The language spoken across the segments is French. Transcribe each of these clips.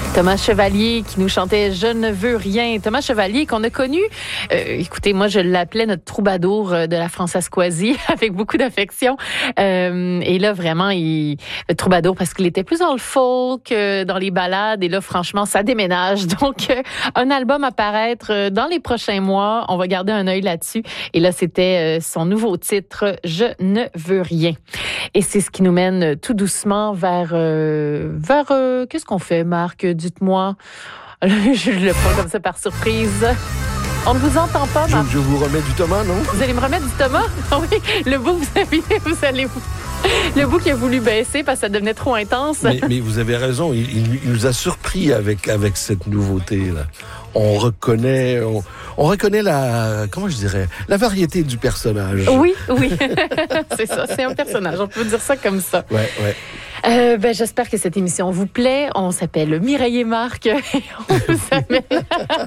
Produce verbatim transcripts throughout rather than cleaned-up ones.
Thomas Chevalier qui nous chantait « Je ne veux rien ». Thomas Chevalier qu'on a connu, euh, écoutez, moi je l'appelais notre troubadour de la Françoise-Coisie avec beaucoup d'affection. Euh, et là vraiment, il le troubadour parce qu'il était plus dans le folk, euh, dans les ballades. Et là franchement, ça déménage. Donc euh, un album à paraître dans les prochains mois. On va garder un œil là-dessus. Et là, c'était euh, son nouveau titre « Je ne veux rien ». Et c'est ce qui nous mène tout doucement vers... Euh, vers euh, qu'est-ce qu'on fait, Marc? Dites-moi. Je le prends comme ça par surprise. On ne vous entend pas, Marc. Je, je vous remets du Thomas, non? Vous allez me remettre du Thomas? Oui, le bout, vous, avez, vous allez... Le bout qui a voulu baisser parce que ça devenait trop intense. Mais, mais vous avez raison, il, il, il nous a surpris avec, avec cette nouveauté-là. On reconnaît, on, on reconnaît la, comment je dirais, la variété du personnage. Oui, oui. C'est ça, c'est un personnage. On peut dire ça comme ça. Ouais, ouais. Euh, ben, j'espère que cette émission vous plaît. On s'appelle Mireille et Marc et on vous amène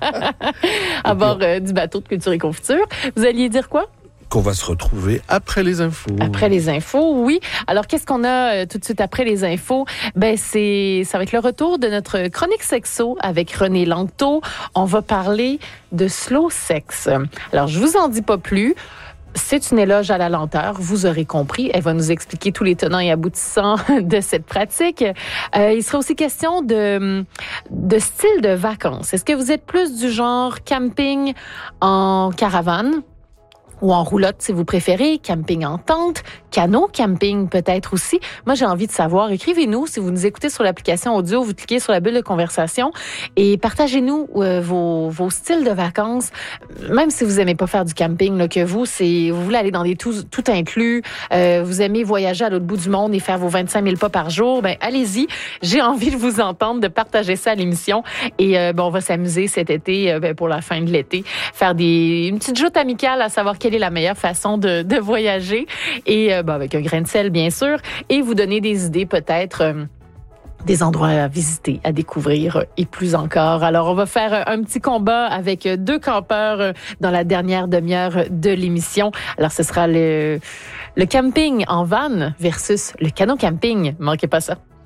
à bord euh, du bateau de Culture et Confiture. Vous alliez dire quoi? Qu'on va se retrouver après les infos. Après les infos, oui. Alors, qu'est-ce qu'on a euh, tout de suite après les infos? Ben, c'est, ça va être le retour de notre chronique sexo avec René Langto. On va parler de slow sex. Alors, je vous en dis pas plus. C'est une éloge à la lenteur, vous aurez compris. Elle va nous expliquer tous les tenants et aboutissants de cette pratique. Euh, il sera aussi question de, de style de vacances. Est-ce que vous êtes plus du genre camping en caravane? Ou en roulotte, si vous préférez, camping en tente, canot camping peut-être aussi. Moi, j'ai envie de savoir. Écrivez-nous si vous nous écoutez sur l'application audio, vous cliquez sur la bulle de conversation et partagez-nous euh, vos, vos styles de vacances. Même si vous aimez pas faire du camping, là, que vous, c'est vous voulez aller dans des tout, tout inclus, euh, vous aimez voyager à l'autre bout du monde et faire vos vingt-cinq mille pas par jour, ben allez-y. J'ai envie de vous entendre, de partager ça à l'émission. Et euh, ben, on va s'amuser cet été, euh, ben, pour la fin de l'été, faire des une petite joute amicale à savoir quelle est la meilleure façon de, de voyager et euh, ben, avec un grain de sel bien sûr et vous donner des idées peut-être euh, des endroits à visiter, à découvrir et plus encore. Alors on va faire un petit combat avec deux campeurs dans la dernière demi-heure de l'émission. Alors ce sera le, le camping en van versus le canot camping. Manquez pas ça.